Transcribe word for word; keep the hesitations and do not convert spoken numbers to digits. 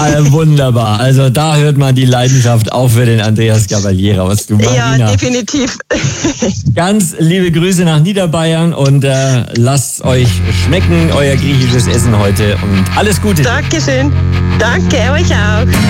äh, wunderbar. Also da hört man die Leidenschaft auch für den Andreas Gabalier raus. Du, Marina. Ja, definitiv. Ganz liebe Grüße nach Niederbayern und äh, lasst euch schmecken, euer griechisches Essen heute und alles Gute. Dankeschön. Danke, euch auch.